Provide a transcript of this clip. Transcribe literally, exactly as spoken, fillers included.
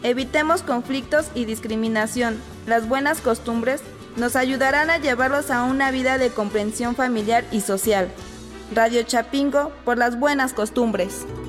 Evitemos conflictos y discriminación. Las buenas costumbres nos ayudarán a llevarlos a una vida de comprensión familiar y social. Radio Chapingo, por las buenas costumbres.